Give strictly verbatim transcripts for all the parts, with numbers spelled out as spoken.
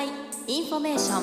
災インフォメーショ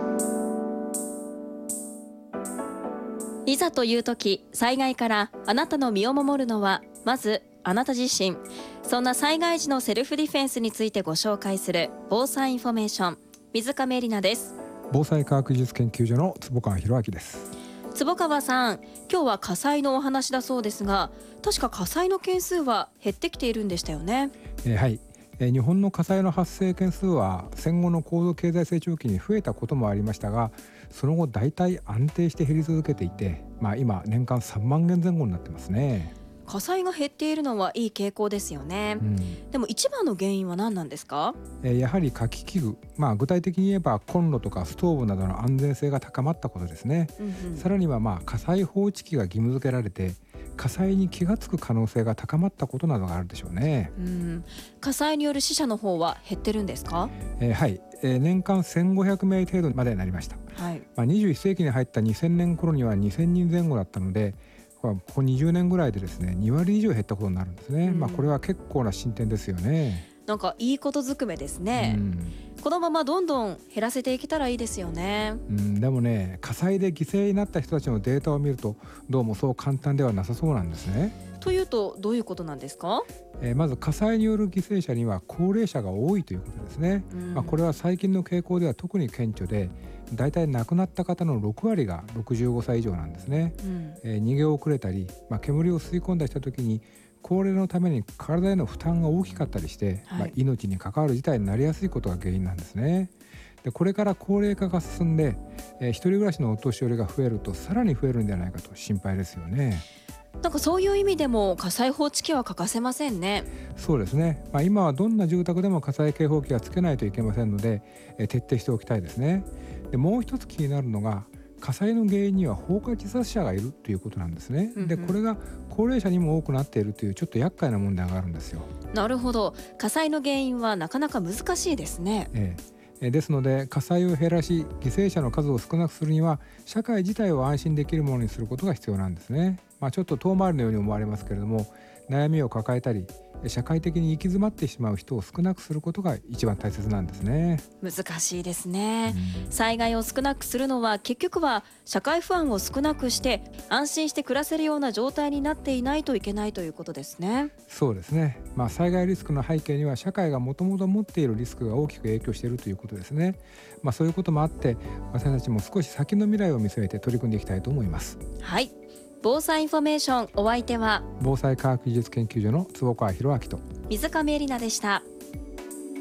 ン。いざという時、災害からあなたの身を守るのはまずあなた自身。そんな災害時のセルフディフェンスについてご紹介する防災インフォメーション、水亀里奈です。 防災科学技術研究所の坪川博明です。 坪川さん、今日は火災のお話だそうですが、確か火災の件数は減ってきているんでしたよね。 えー、はい、えー、日本の火災の発生件数は戦後の高度経済成長期に増えたこともありましたが、その後大体安定して減り続けていて、まあ、今年間さんまんげん前後になってますね。 火災が減っているのはいい傾向ですよね、うん、でも一番の原因は何なんですか？ えー、やはり火器器具、まあ、具体的に言えばコンロとかストーブなどの安全性が高まったことですね、うんうん、さらにはまあ火災報知器が義務付けられて火災に気がつく可能性が高まったことなどがあるでしょうね、うん、 火災による死者の方は減ってるんですか？ えー、はい、えー、年間せんごひゃくめい程度までになりました、はい。まあ、にじゅういっせいきに入ったにせんねん頃にはにせんにんぜん後だったので、ここにじゅうねんぐらいでですねにわり以上減ったことになるんですね、うん、まあ、これは結構な進展ですよね。 なんかいいことずくめですね、うん、このままどんどん減らせていけたらいいですよね、 うん、でもね、火災で犠牲になった人たちのデータを見るとどうもそう簡単ではなさそうなんですね。 というとどういうことなんですか？ えー、まず火災による犠牲者には高齢者が多いということですね、うん。まあ、これは最近の傾向では特に顕著で、だいたい亡くなった方のろくわりがろくじゅうごさい以上なんですね、うん。えー、逃げ遅れたり、まあ、煙を吸い込んだりした時に高齢のために体への負担が大きかったりして、はい、まあ、命に関わる事態になりやすいことが原因なんですね。でこれから高齢化が進んで、えー、一人暮らしのお年寄りが増えるとさらに増えるんじゃないかと心配ですよね。 なんかそういう意味でも火災報知器は欠かせませんね。 そうですね、まあ、今はどんな住宅でも火災警報器はつけないといけませんので、えー、徹底しておきたいですね。でもう一つ気になるのが、火災の原因には放火自殺者がいるということなんですね、うんうん。でこれが高齢者にも多くなっているというちょっと厄介な問題があるんですよ。 なるほど、火災の原因はなかなか難しいですね、 ええ、ですので火災を減らし犠牲者の数を少なくするには社会自体を安心できるものにすることが必要なんですね。まあ、ちょっと遠回りのように思われますけれども、悩みを抱えたり社会的に行き詰まってしまう人を少なくすることが一番大切なんですね。 難しいですね、うん、災害を少なくするのは結局は社会不安を少なくして安心して暮らせるような状態になっていないといけないということですね。 そうですね、まあ、災害リスクの背景には社会がもともと持っているリスクが大きく影響しているということですね。まあ、そういうこともあって私たちも少し先の未来を見据えて取り組んでいきたいと思います。 はい、防災インフォメーション、お相手は防災科学技術研究所の坪川博明と水亀里奈でした。